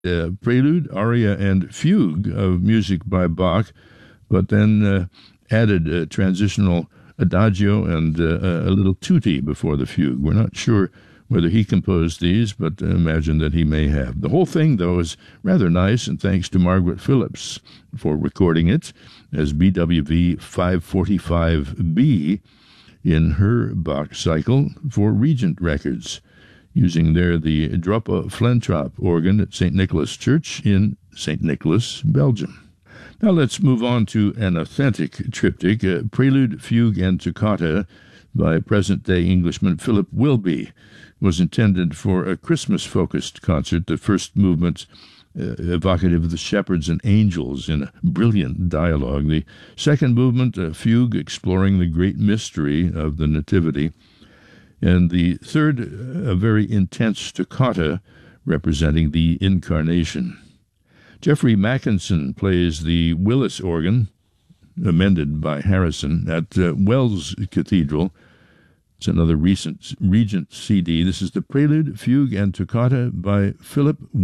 prelude, aria, and fugue of music by Bach, but then added a transitional adagio and a little tutti before the fugue. We're not sure whether he composed these, but imagine that he may have. The whole thing, though, is rather nice, and thanks to Margaret Phillips for recording it as BWV 545B in her Bach cycle for Regent Records, using there the Drupa Flentrop organ at St. Nicholas Church in St. Nicholas, Belgium. Now let's move on to an authentic triptych, Prelude, Fugue, and Toccata by present-day Englishman Philip Wilby. Was intended for a Christmas-focused concert, the first movement evocative of the shepherds and angels in a brilliant dialogue. The second movement, a fugue exploring the great mystery of the Nativity. And the third, a very intense toccata representing the Incarnation. Jeffrey Mackinson plays the Willis organ, amended by Harrison, at Wells Cathedral. It's another recent Regent CD. This is the Prelude, Fugue, and Toccata by Philip